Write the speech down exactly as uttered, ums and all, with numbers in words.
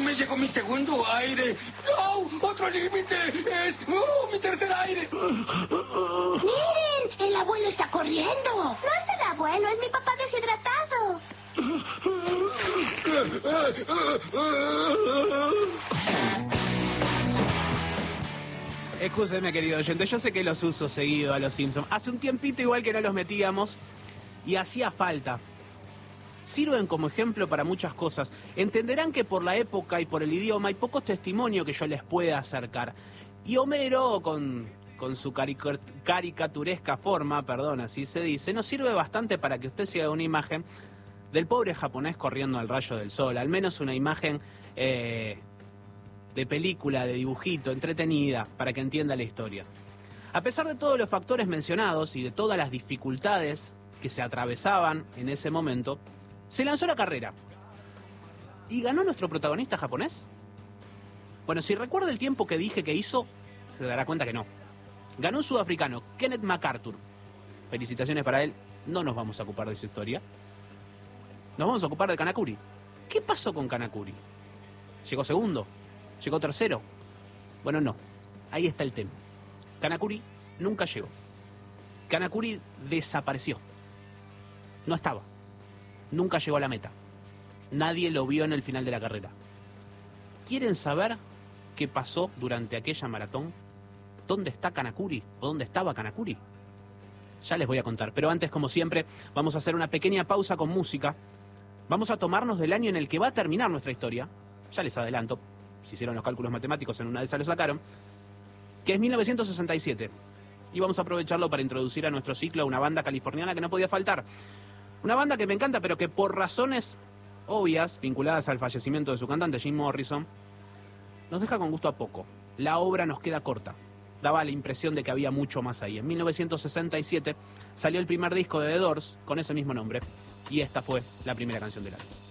me llegó mi segundo aire. ¡No! ¡Otro límite! ¡Es ¡oh, mi tercer aire! ¡Miren! ¡El abuelo está corriendo! No es el abuelo, es mi papá deshidratado. Excúseme, querido oyente, yo sé que los uso seguido a los Simpsons. Hace un tiempito igual que no los metíamos y hacía falta. Sirven como ejemplo para muchas cosas. Entenderán que por la época y por el idioma hay pocos testimonios que yo les pueda acercar. Y Homero, con, con su caric- caricaturesca forma, perdón, así se dice, nos sirve bastante para que usted se haga una imagen del pobre japonés corriendo al rayo del sol. Al menos una imagen eh, de película, de dibujito, entretenida, para que entienda la historia. A pesar de todos los factores mencionados y de todas las dificultades que se atravesaban en ese momento, se lanzó la carrera. ¿Y ganó nuestro protagonista japonés? Bueno, si recuerda el tiempo que dije que hizo, se dará cuenta que no. Ganó un sudafricano, Kenneth MacArthur. Felicitaciones para él. No nos vamos a ocupar de su historia. Nos vamos a ocupar de Kanakuri. ¿Qué pasó con Kanakuri? ¿Llegó segundo? ¿Llegó tercero? Bueno, no. Ahí está el tema. Kanakuri nunca llegó. Kanakuri desapareció. No estaba. Nunca llegó a la meta. Nadie lo vio en el final de la carrera. ¿Quieren saber qué pasó durante aquella maratón? ¿Dónde está Kanakuri? ¿O dónde estaba Kanakuri? Ya les voy a contar. Pero antes, como siempre, vamos a hacer una pequeña pausa con música. Vamos a tomarnos del año en el que va a terminar nuestra historia. Ya les adelanto. Si hicieron los cálculos matemáticos, en una de esas lo sacaron. Que es mil novecientos sesenta y siete. Y vamos a aprovecharlo para introducir a nuestro ciclo a una banda californiana que no podía faltar. Una banda que me encanta, pero que por razones obvias, vinculadas al fallecimiento de su cantante Jim Morrison, nos deja con gusto a poco. La obra nos queda corta. Daba la impresión de que había mucho más ahí. En mil novecientos sesenta y siete salió el primer disco de The Doors con ese mismo nombre. Y esta fue la primera canción del álbum.